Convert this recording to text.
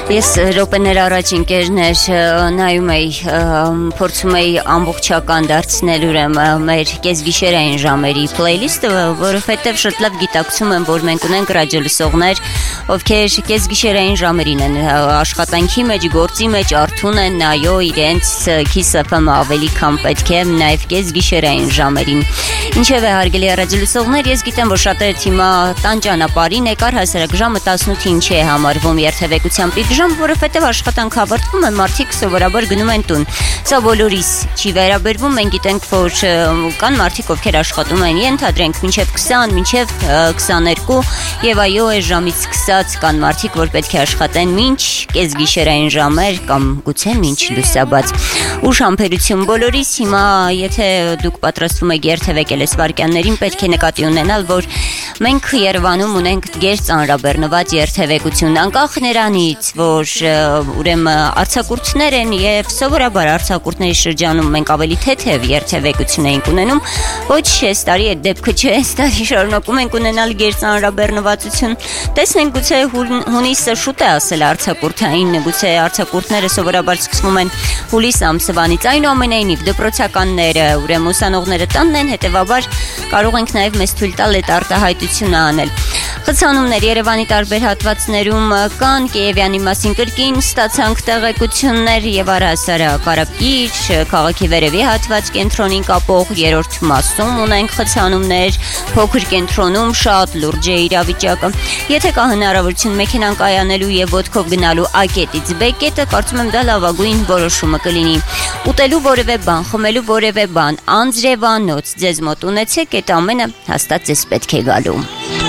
Ես րոպեներ առաջ ընկերներ նայում էի, փորձում էի ամբողջական դարձնել ուրեմն մեր կեսգիշերային ժամերի playlist-ը, որովհետև շատ լավ գիտակցում եմ, որ մենք ունենք ռադիոլսողներ, ովքեր կեսգիշերային ժամերին են աշխատանքի մեջ, գործի մեջ արթուն են, այո, իրենց Kiss FM-ը ավելի քան պետք է, նաև կեսգիշերային ժամերին։ Ինչևէ, հարգելի ռադիոլսողներ, ես գիտեմ, որ շատերը հիմա տան ճանապարհին եկար հասարակ ժամը 18-ին չի համարվում երթևեկության պիկ ժամ, որովհետև աշխատանք ավարտվում է, մարդիկ սովորաբար գնում են տուն։ Սա բոլորիս չի վերաբերվում, մենք գիտենք, որ կան մարդիկ, ովքեր աշխատում են, ենթադրենք մինչև 20, մինչև 22, եւ այո, այս ժամից սկսած կան մարդիկ, որ պետք է աշխատեն մինչ կեսգիշերային ժամեր կամ գուցե մինչ լուսաբաց։ Ուշ համբերություն բոլորիս, հիմա եթե դուք պատրաստվում եք երթևեկել այս վարքյաններին, պետք է նկատի ունենալ, որ մենք Երևանում ունենք գեր ծանրաբեռնված երթևեկություն, անկախ նրանից, որ ուրեմն արձակուրդներ են եւ սովորաբար արձակուրդների շրջանում մենք ավելի թեթև երթևեկություն ենք ունենում, ոչ այս տարի այդ դեպքը չէ, այս տարի շարունակում ենք ունենալ գեր ծանրաբեռնվածություն։ Տեսնենք, գուցե հունիսը շուտ է ասել արձակուրդային, գուցե արձակուրդները սովորաբար սկսվում են հուլիս ամսվանից, այնուամենայնիվ դպրոցականները, ուրեմն ուսանողները տանն են, հետեւաբար կարող ենք նաև մեզ թույլ տալ այդ արտահայտությունը անել։ Խցանումներ Երևանի տարբեր հատվածներում կան, Կիևյանի մասին կրկին ստացանք տեղեկություններ եւ առհասարակ Կարապկիր, քաղաքի վերևի հատված կենտրոնին կապող 3-րդ մասում ունենք խցանումներ, փոքր կենտրոնում շատ լուրջ է իրավիճակը։ Եթե կա հնարավորություն մեքենան կայանելու եւ ոտքով գնալու ակետից բեկետը, կարծում եմ դա լավագույն որոշումը կլինի։ Ուտելու որևէ բան, խմելու որևէ բան, անձրևանոց ձեզ մոտ ունեցեք, այդ ամենը հաստատ ձեզ պետք է գալու։